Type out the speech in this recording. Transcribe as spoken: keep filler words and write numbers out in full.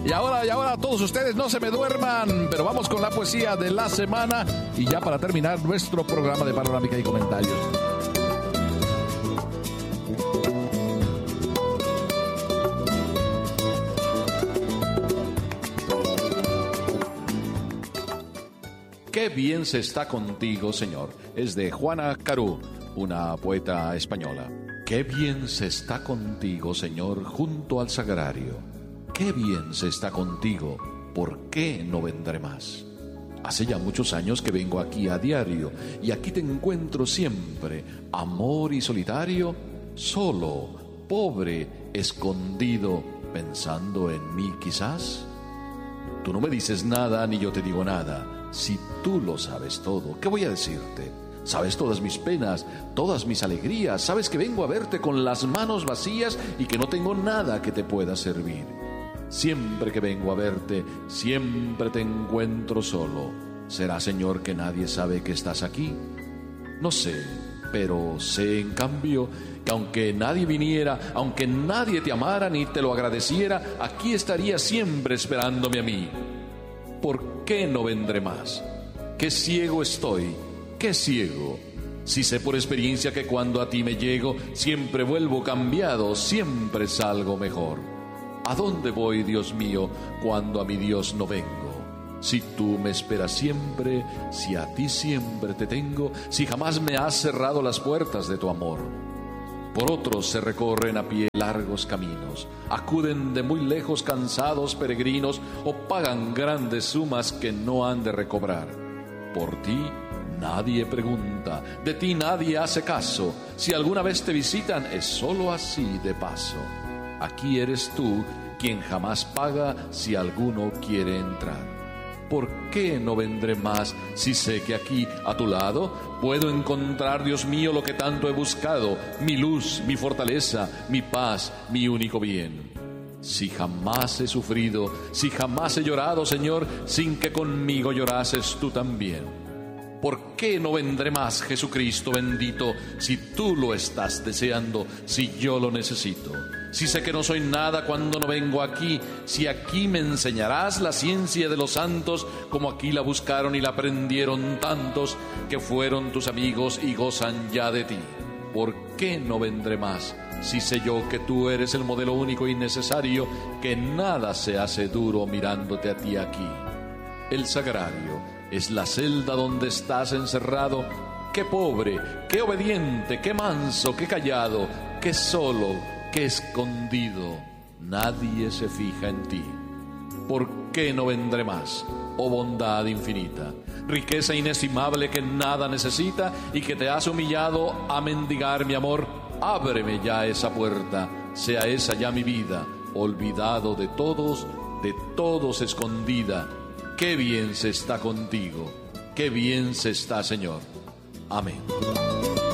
Y ahora, y ahora todos ustedes no se me duerman, pero vamos con la poesía de la semana y ya para terminar nuestro programa de panorámica y comentarios. Qué bien se está contigo, Señor. Es de Juana Carú, una poeta española. Qué bien se está contigo, Señor, junto al sagrario. Qué bien se está contigo, ¿por qué no vendré más? Hace ya muchos años que vengo aquí a diario, y aquí te encuentro siempre, amor y solitario, solo, pobre, escondido, pensando en mí quizás. Tú no me dices nada, ni yo te digo nada. Si tú lo sabes todo, ¿qué voy a decirte? Sabes todas mis penas, todas mis alegrías, sabes que vengo a verte con las manos vacías y que no tengo nada que te pueda servir. Siempre que vengo a verte, siempre te encuentro solo. ¿Será, Señor, que nadie sabe que estás aquí? No sé, pero sé en cambio que aunque nadie viniera, aunque nadie te amara ni te lo agradeciera, aquí estaría siempre esperándome a mí. ¿Por qué no vendré más? ¡Qué ciego estoy! ¡Qué ciego! Si sé por experiencia que cuando a ti me llego, siempre vuelvo cambiado, siempre salgo mejor. ¿A dónde voy, Dios mío, cuando a mi Dios no vengo? Si tú me esperas siempre, si a ti siempre te tengo, si jamás me has cerrado las puertas de tu amor. Por otros se recorren a pie largos caminos, acuden de muy lejos cansados peregrinos o pagan grandes sumas que no han de recobrar. Por ti nadie pregunta, de ti nadie hace caso, si alguna vez te visitan es solo así de paso. Aquí eres tú quien jamás paga si alguno quiere entrar. ¿Por qué no vendré más si sé que aquí, a tu lado, puedo encontrar, Dios mío, lo que tanto he buscado, mi luz, mi fortaleza, mi paz, mi único bien? Si jamás he sufrido, si jamás he llorado, Señor, sin que conmigo llorases tú también. ¿Por qué no vendré más, Jesucristo bendito, si tú lo estás deseando, si yo lo necesito? Si sé que no soy nada cuando no vengo aquí, si aquí me enseñarás la ciencia de los santos, como aquí la buscaron y la aprendieron tantos, que fueron tus amigos y gozan ya de ti. ¿Por qué no vendré más, si sé yo que tú eres el modelo único y necesario, que nada se hace duro mirándote a ti aquí? El sagrario es la celda donde estás encerrado. Qué pobre, qué obediente, qué manso, qué callado, qué solo, qué escondido, nadie se fija en ti. ¿Por qué no vendré más, oh bondad infinita, riqueza inestimable que nada necesita y que te has humillado a mendigar mi amor? Ábreme ya esa puerta, sea esa ya mi vida, olvidado de todos, de todos escondida. Qué bien se está contigo, qué bien se está, Señor. Amén.